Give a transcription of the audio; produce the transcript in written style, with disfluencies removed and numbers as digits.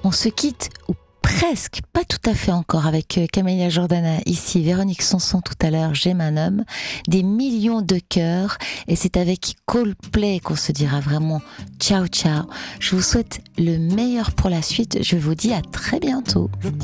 On se quitte, ou presque, pas tout à fait encore, avec Camélia Jordana ici, Véronique Sanson tout à l'heure, J'aime un homme, des millions de cœurs, et c'est avec Coldplay qu'on se dira vraiment ciao ciao. Je vous souhaite le meilleur pour la suite, je vous dis à très bientôt.